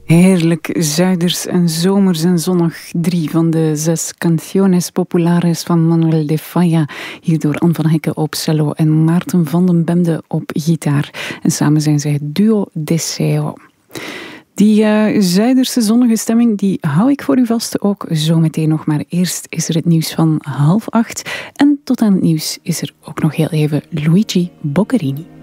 Heerlijk, zuiders en zomers en zonnig. 3 van de 6 canciones populares van Manuel de Falla. Hier door Anne van Hekken op cello en Maarten van den Bemde op gitaar. En samen zijn zij het duo Deseo. Die zuiderse zonnige stemming die hou ik voor u vast ook zometeen nog. Maar eerst is er het nieuws van 7:30. En tot aan het nieuws is er ook nog heel even Luigi Boccherini.